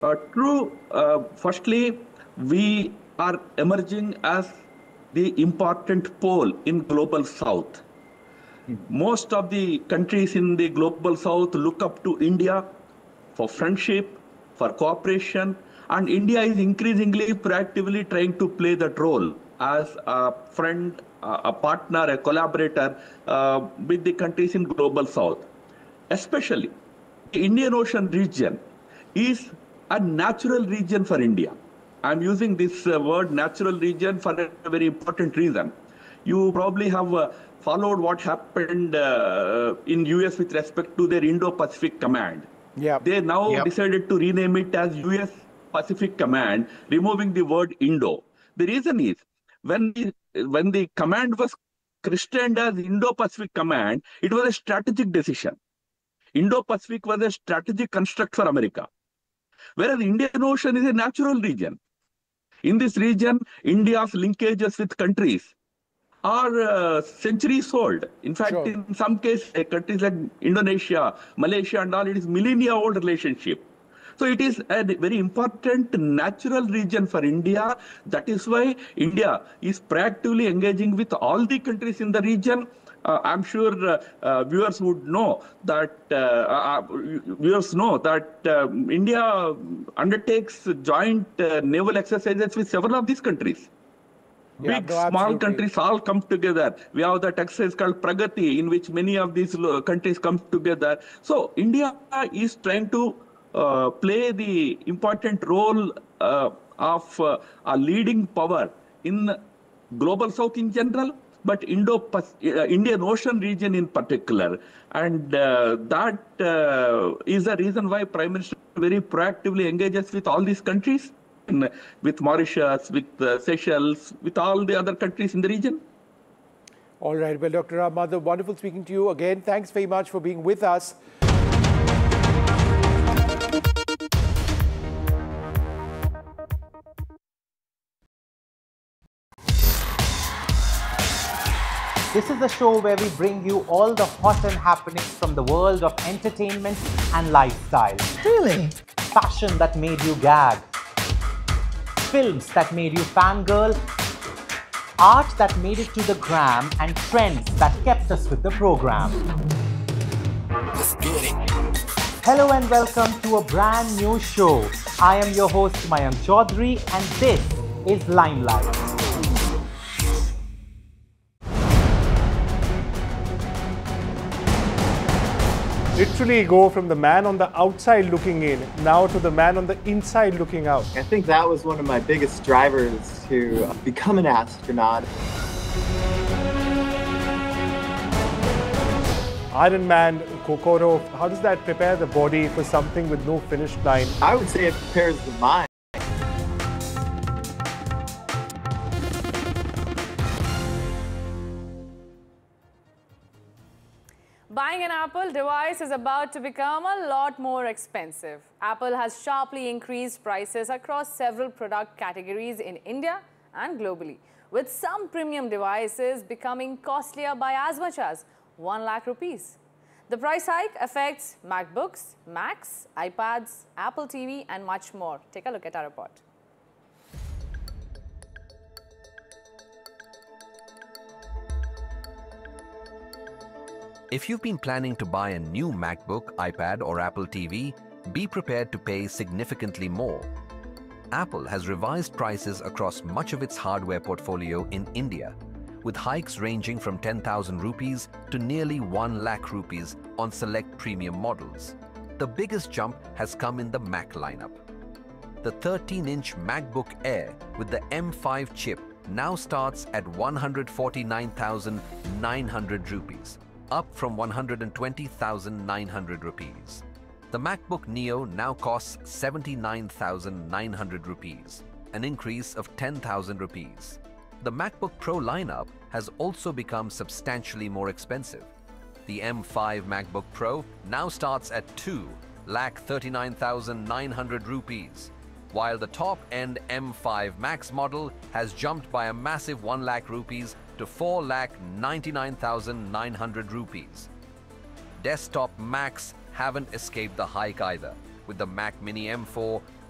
True. Firstly, we are emerging as the important pole in global south. Most of the countries in the global south look up to India for friendship, for cooperation, and India is increasingly proactively trying to play that role as a friend, a partner, a collaborator with the countries in global south. Especially, the Indian Ocean region is a natural region for India. I'm using this word natural region for a very important reason. You probably have followed what happened in US with respect to their Indo-Pacific Command. Yep. They now decided to rename it as US Pacific Command, removing the word Indo. The reason is when the command was christened as Indo-Pacific Command, it was a strategic decision. Indo-Pacific was a strategic construct for America, whereas Indian Ocean is a natural region. In this region, India's linkages with countries are centuries old. In fact, Sure. in some cases, countries like Indonesia, Malaysia, and all, it is millennia-old relationship. So it is a very important natural region for India. That is why India is proactively engaging with all the countries in the region. I'm sure viewers would know that India undertakes joint naval exercises with several of these countries. Yeah, Big, no, small absolutely. countries all come together. We have that exercise called Pragati, in which many of these countries come together. So India is trying to play the important role of a leading power in global south in general, but Indian Ocean region in particular. And that is the reason why Prime Minister very proactively engages with all these countries, with Mauritius, with Seychelles, with all the other countries in the region. All right. Well, Dr. Ram Madhav, wonderful speaking to you again. Thanks very much for being with us. This is the show where we bring you all the hot and happenings from the world of entertainment and lifestyle. Really? Fashion that made you gag. Films that made you fangirl. Art that made it to the gram, and trends that kept us with the program. Let's get it. Hello and welcome to a brand new show. I am your host Mayank Chaudhary and this is Limelight. Literally go from the man on the outside looking in, now to the man on the inside looking out. I think that was one of my biggest drivers to become an astronaut. Iron Man, Kokoro, how does that prepare the body for something with no finish line? I would say it prepares the mind. Buying an Apple device is about to become a lot more expensive. Apple has sharply increased prices across several product categories in India and globally, with some premium devices becoming costlier by as much as 1 lakh rupees. The price hike affects MacBooks, Macs, iPads, Apple TV and much more. Take a look at our report. If you've been planning to buy a new MacBook, iPad or Apple TV, be prepared to pay significantly more. Apple has revised prices across much of its hardware portfolio in India, with hikes ranging from 10,000 rupees to nearly 1 lakh rupees on select premium models. The biggest jump has come in the Mac lineup. The 13-inch MacBook Air with the M5 chip now starts at 149,900 rupees. Up from 120,900 rupees. The MacBook Neo now costs 79,900 rupees, an increase of 10,000 rupees. The MacBook Pro lineup has also become substantially more expensive. The M5 MacBook Pro now starts at 2,39,900 rupees, while the top-end M5 Max model has jumped by a massive 1 lakh rupees to 4,99,900 rupees. Desktop Macs haven't escaped the hike either, with the Mac Mini M4